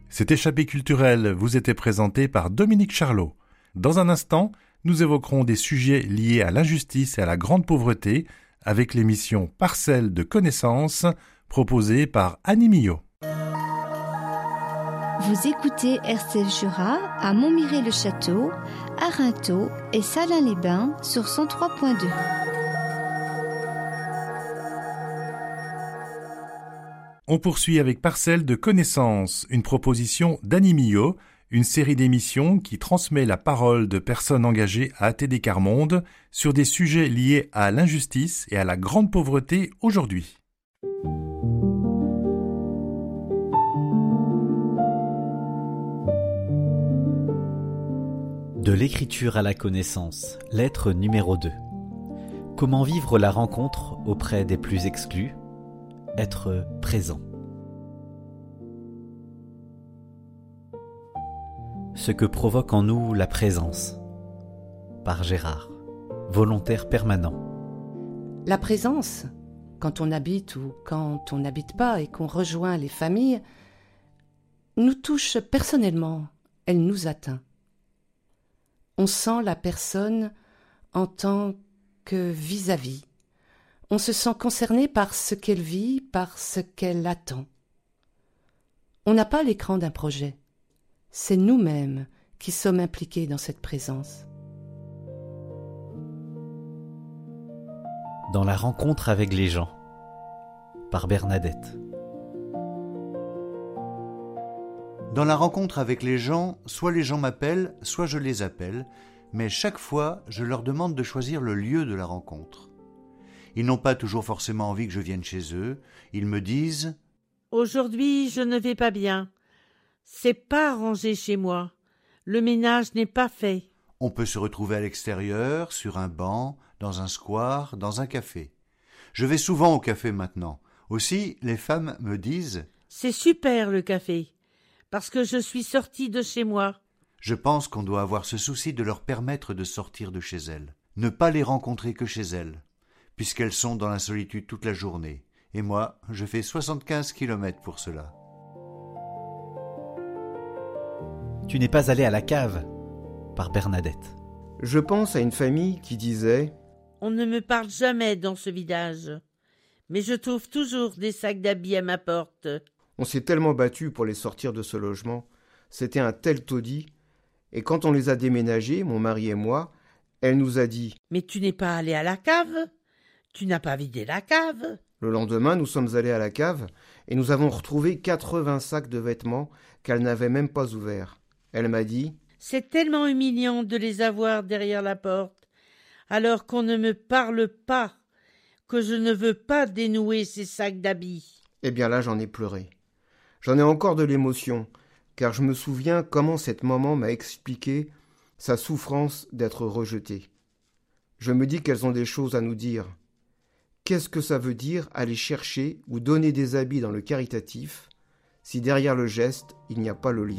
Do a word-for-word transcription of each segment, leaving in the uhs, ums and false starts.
Cette échappée culturelle vous était présentée par Dominique Charlot. Dans un instant, nous évoquerons des sujets liés à l'injustice et à la grande pauvreté avec l'émission Parcelles de connaissances proposée par Annie Millot. Vous écoutez R C F Jura à Montmirail-le-Château, à Rinthod et Salins-les-Bains sur cent trois point deux. On poursuit avec Parcelles de connaissances, une proposition d'Annie Millot, une série d'émissions qui transmet la parole de personnes engagées à A T D Quart Monde sur des sujets liés à l'injustice et à la grande pauvreté aujourd'hui. De l'écriture à la connaissance, lettre numéro deux. Comment vivre la rencontre auprès des plus exclus ? Être présent. Ce que provoque en nous la présence. Par Gérard, volontaire permanent. La présence, quand on habite ou quand on n'habite pas et qu'on rejoint les familles, nous touche personnellement, elle nous atteint. On sent la personne en tant que vis-à-vis. On se sent concerné par ce qu'elle vit, par ce qu'elle attend. On n'a pas l'écran d'un projet. C'est nous-mêmes qui sommes impliqués dans cette présence. Dans la rencontre avec les gens, par Bernadette. Dans la rencontre avec les gens, soit les gens m'appellent, soit je les appelle, mais chaque fois, je leur demande de choisir le lieu de la rencontre. Ils n'ont pas toujours forcément envie que je vienne chez eux. Ils me disent « Aujourd'hui, je ne vais pas bien. C'est pas rangé chez moi. Le ménage n'est pas fait. » On peut se retrouver à l'extérieur, sur un banc, dans un square, dans un café. Je vais souvent au café maintenant. Aussi, les femmes me disent « C'est super le café, parce que je suis sortie de chez moi. » Je pense qu'on doit avoir ce souci de leur permettre de sortir de chez elles. Ne pas les rencontrer que chez elles, puisqu'elles sont dans la solitude toute la journée. Et moi, je fais soixante-quinze kilomètres pour cela. Tu n'es pas allé à la cave, par Bernadette. Je pense à une famille qui disait « On ne me parle jamais dans ce village, mais je trouve toujours des sacs d'habits à ma porte. » On s'est tellement battu pour les sortir de ce logement. C'était un tel taudis. Et quand on les a déménagés, mon mari et moi, elle nous a dit « Mais tu n'es pas allé à la cave ? Tu n'as pas vidé la cave ?» Le lendemain, nous sommes allés à la cave et nous avons retrouvé quatre-vingts sacs de vêtements qu'elle n'avait même pas ouverts. Elle m'a dit « C'est tellement humiliant de les avoir derrière la porte, alors qu'on ne me parle pas, que je ne veux pas dénouer ces sacs d'habits. » Eh bien là, j'en ai pleuré. J'en ai encore de l'émotion, car je me souviens comment cette maman m'a expliqué sa souffrance d'être rejetée. Je me dis qu'elles ont des choses à nous dire. Qu'est-ce que ça veut dire aller chercher ou donner des habits dans le caritatif, si derrière le geste, il n'y a pas le lien ?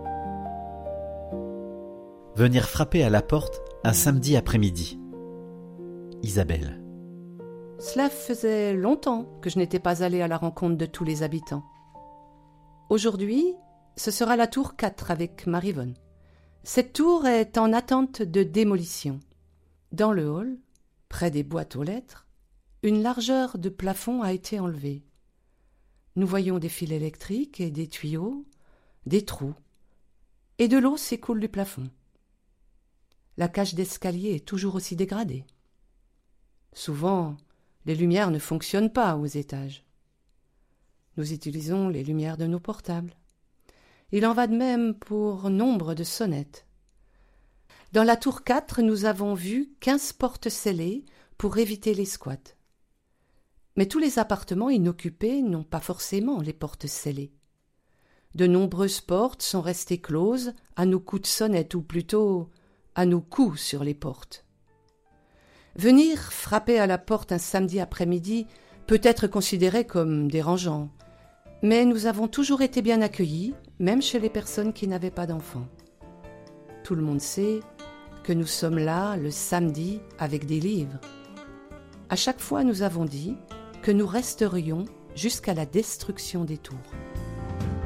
Venir frapper à la porte un samedi après-midi. Isabelle. Cela faisait longtemps que je n'étais pas allée à la rencontre de tous les habitants. Aujourd'hui, ce sera la tour quatre avec Marivonne. Cette tour est en attente de démolition. Dans le hall, près des boîtes aux lettres, une largeur de plafond a été enlevée. Nous voyons des fils électriques et des tuyaux, des trous, et de l'eau s'écoule du plafond. La cage d'escalier est toujours aussi dégradée. Souvent, les lumières ne fonctionnent pas aux étages. Nous utilisons les lumières de nos portables. Il en va de même pour nombre de sonnettes. Dans la tour quatre, nous avons vu quinze portes scellées pour éviter les squats. Mais tous les appartements inoccupés n'ont pas forcément les portes scellées. De nombreuses portes sont restées closes à nos coups de sonnette, ou plutôt à nos coups sur les portes. Venir frapper à la porte un samedi après-midi peut être considéré comme dérangeant, mais nous avons toujours été bien accueillis, même chez les personnes qui n'avaient pas d'enfants. Tout le monde sait que nous sommes là le samedi avec des livres. À chaque fois, nous avons dit que nous resterions jusqu'à la destruction des tours.